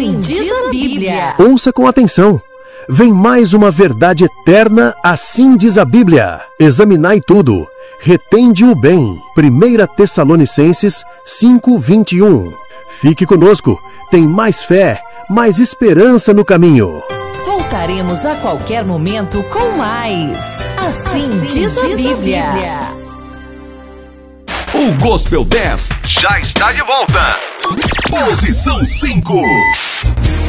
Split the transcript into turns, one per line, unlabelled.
Assim diz a Bíblia.
Ouça com atenção. Vem mais uma verdade eterna, assim diz a Bíblia. Examinai tudo, retende o bem. 1 Tessalonicenses 5:21. Fique conosco, tem mais fé, mais esperança no caminho.
Voltaremos a qualquer momento com mais. Assim diz a Bíblia.
O Gospel 10 já está de volta. Posição 5.